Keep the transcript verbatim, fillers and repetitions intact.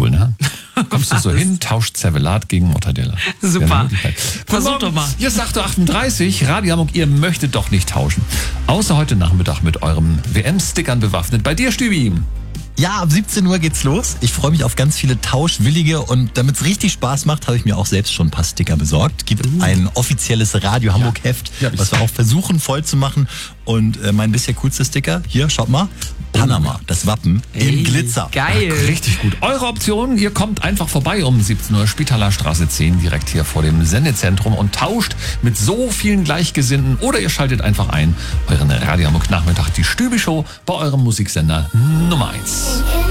cool, ne? Kommst du so hin, tauscht Zervelat gegen Mortadella. Super. Versuch doch mal. Hier ist acht Uhr achtunddreißig, Radio Hamburg, ihr möchtet doch nicht tauschen. Außer heute Nachmittag mit eurem W M-Stickern bewaffnet. Bei dir, Stübi. Ja, ab siebzehn Uhr geht's los. Ich freue mich auf ganz viele Tauschwillige und damit es richtig Spaß macht, habe ich mir auch selbst schon ein paar Sticker besorgt. Gibt uh. ein offizielles Radio Hamburg Heft, ja. Ja, was wir auch versuchen voll zu machen. Und äh, mein bisher coolster Sticker, hier, schaut mal, Panama, das Wappen Ey, im Glitzer. Geil. Ja, richtig gut. Eure Option, ihr kommt einfach vorbei um siebzehn Uhr, Spitalerstraße zehn, direkt hier vor dem Sendezentrum und tauscht mit so vielen Gleichgesinnten oder ihr schaltet einfach ein, euren Radio Hamburg Nachmittag, die Stübi-Show bei eurem Musiksender Nummer eins.